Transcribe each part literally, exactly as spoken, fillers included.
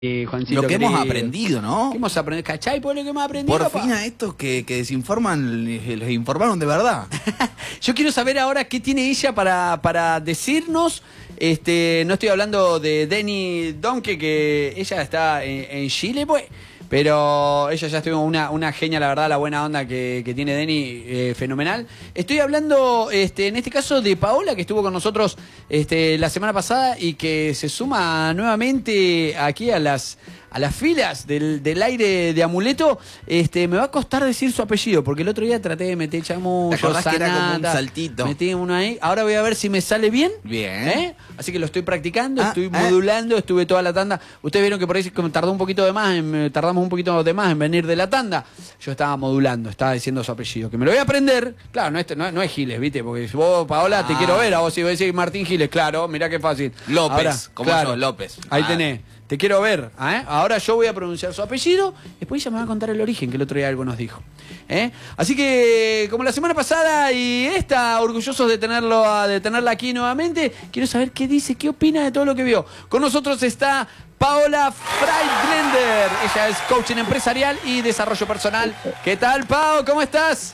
Eh, Juancito lo que querido. hemos aprendido, ¿no? ¿Qué hemos aprendido? ¿Cachai por lo que hemos aprendido? Por papá? fin a estos que, que desinforman, les, les informaron de verdad. Yo quiero saber ahora qué tiene ella para, para decirnos. Este, no estoy hablando de Denny Donke, que ella está en, en Chile, pues. Pero ella ya estuvo una, una genia, la verdad, la buena onda que, que tiene Denny, eh, fenomenal. Estoy hablando, este, en este caso, de Paola, que estuvo con nosotros este, la semana pasada y que se suma nuevamente aquí a las, a las filas del, del aire de Amuleto. Este, me va a costar decir su apellido, porque el otro día traté de meter chamuyo, ¿Te acordás que era como un sanata, saltito? metí uno ahí. Ahora voy a ver si me sale bien. Bien. ¿Eh? Así que lo estoy practicando, Ah, estoy eh. modulando, estuve toda la tanda. Ustedes vieron que por ahí tardó un poquito de más, en, tardamos un poquito de más en venir de la tanda. Yo estaba modulando, estaba diciendo su apellido, que me lo voy a aprender. Claro, no es, no, no es Giles, ¿viste? Porque si vos, Paola, Ah. te quiero ver, a vos si vos decís Martín Giles, claro, mirá qué fácil. López, Ahora, como claro, yo, López. Ahí Ah. tenés. Te quiero ver, ¿eh? Ahora yo voy a pronunciar su apellido, después ella me va a contar el origen, que el otro día algo nos dijo. ¿eh? Así que, como la semana pasada y esta, orgullosos de tenerlo, de tenerla aquí nuevamente, quiero saber qué dice, qué opina de todo lo que vio. Con nosotros está Paola Friedländer. Ella es coaching empresarial y desarrollo personal. ¿Qué tal, Pao? ¿Cómo estás?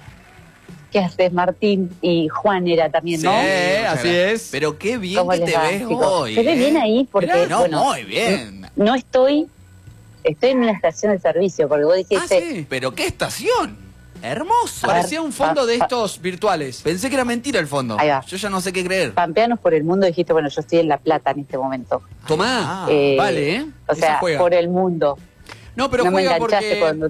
¿Qué haces, Martín? Y Juan era también, ¿no? Sí, muchas así gracias. es. Pero qué bien ¿Cómo que les te va, ves chicos? hoy. Se ve ¿eh? bien ahí porque, Mirá, No, bueno, muy bien. no estoy, estoy en una estación de servicio, porque vos Ah, dijiste, sí. Pero qué estación. Hermoso. Parecía un fondo pa- de pa- estos virtuales. Pensé que era mentira el fondo. Ahí va. Yo ya no sé qué creer. pampeanos por el mundo, dijiste, bueno, yo estoy en La Plata en este momento. Tomá. Ah, Eh, vale, ¿eh? O Esa sea, juega. por el mundo. No, pero no me juega enganchaste porque... cuando...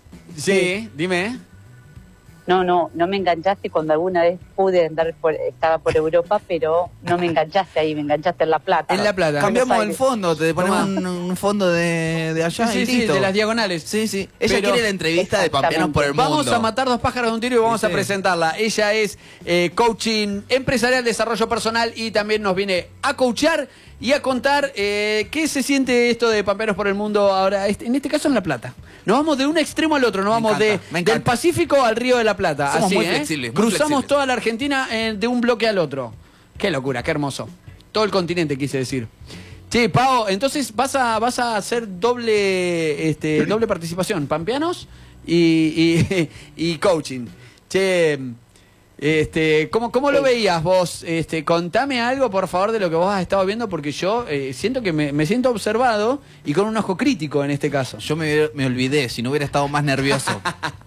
Sí, dime. No, no, no me enganchaste cuando alguna vez pude andar, por, estaba por Europa, pero no me enganchaste ahí, me enganchaste en La Plata. En La Plata. Cambiamos Buenos el Aires. fondo, te ponemos Tomá. un, un fondo de, de allá Sí, y sí, listo. de las diagonales. Sí, sí. Ella Pero- quiere la entrevista de Pampeanos por el Mundo. Vamos a matar dos pájaros de un tiro y vamos a ¿Viste? presentarla. Ella es eh, coaching empresarial, desarrollo personal y también nos viene a coachar y a contar eh, qué se siente esto de Pampeanos por el Mundo ahora, este- en este caso en La Plata. Nos vamos de un extremo al otro, nos Me vamos encanta, de, me encanta. del Pacífico al Río de la Plata. Somos así, muy ¿eh? flexibles, muy Cruzamos flexibles. toda la Argentina eh, de un bloque al otro. Qué locura, qué hermoso. Todo el continente, quise decir. Sí, Pao, entonces vas a vas a hacer doble este doble participación, pampeanos y, y, y coaching. Che, este, ¿cómo, cómo lo Sí. veías vos? Este, contame algo, por favor, de lo que vos has estado viendo, porque yo eh, siento que me, me siento observado y con un ojo crítico en este caso. Yo me, me olvidé, si no hubiera estado más nervioso.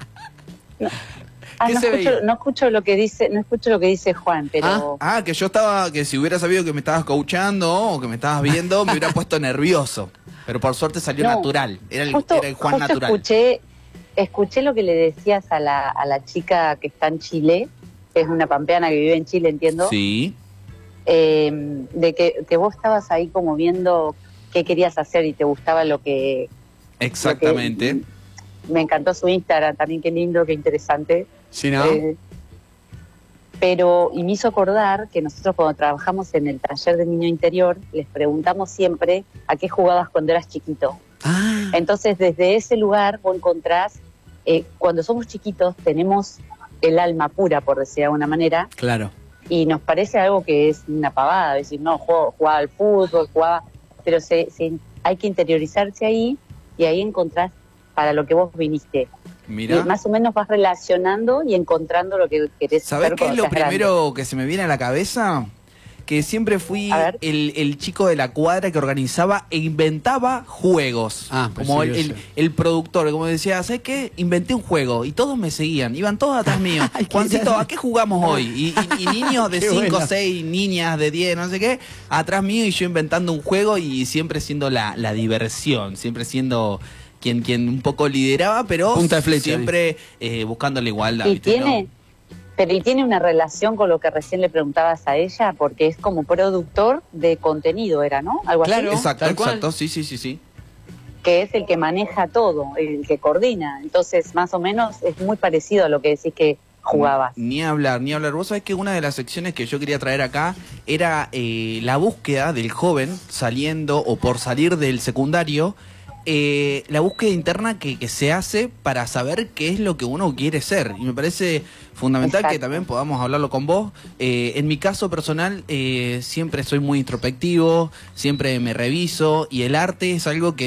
Ah, ¿Qué no se escucho, veía? no escucho lo que dice, no escucho lo que dice Juan, pero Ah, que yo estaba, que si hubiera sabido que me estabas coachando o que me estabas viendo, me hubiera puesto nervioso. Pero por suerte salió No, natural. Era el, justo, era el Juan justo natural. escuché, escuché lo que le decías a la, a la chica que está en Chile, que es una pampeana que vive en Chile, entiendo, Sí. eh, de que, que vos estabas ahí como viendo qué querías hacer y te gustaba lo que... Exactamente. lo que- me encantó su Instagram también, qué lindo, qué interesante. ¿Sí, no? Eh, pero, y me hizo acordar que nosotros cuando trabajamos en el taller de niño interior, les preguntamos siempre a qué jugabas cuando eras chiquito. Ah, Entonces, desde ese lugar vos encontrás, eh, cuando somos chiquitos tenemos el alma pura, por decir de alguna manera, claro. y nos parece algo que es una pavada, decir, no, juego, jugaba al fútbol, jugaba, pero se, se- hay que interiorizarse ahí y ahí encontrás para lo que vos viniste. Mira. Y más o menos vas relacionando y encontrando lo que querés ¿Sabés hacer qué es cuando lo seas grande. primero que se me viene a la cabeza? Que siempre fui A ver. el, el chico de la cuadra que organizaba e inventaba juegos. Ah, pues como sí, el, yo el, sé. el productor, como decía, ¿sabes qué? Inventé un juego y todos me seguían, iban todos atrás mío. Ay, qué Juancito, grande. ¿a qué jugamos hoy? Y, y- y niños de Qué cinco, bueno. seis, niñas de diez, no sé qué, atrás mío y yo inventando un juego y siempre siendo la, la diversión, siempre siendo quien, quien un poco lideraba, pero Punta de flecha, siempre eh, buscando la igualdad. Y ¿viste? tiene, ¿No? pero y tiene una relación con lo que recién le preguntabas a ella, porque es como productor de contenido, era, ¿no? Algo Claro. así. Exacto, tal cual. exacto, sí, sí, sí, sí. Que es el que maneja todo, el que coordina. Entonces, más o menos, es muy parecido a lo que decís que jugabas. Ni hablar, ni hablar. Vos sabés que una de las secciones que yo quería traer acá era eh, la búsqueda del joven saliendo o por salir del secundario eh, la búsqueda interna que, que se hace para saber qué es lo que uno quiere ser. Y me parece fundamental Exacto. que también podamos hablarlo con vos. Eh, en mi caso personal, eh, siempre soy muy introspectivo, siempre me reviso, y el arte es algo que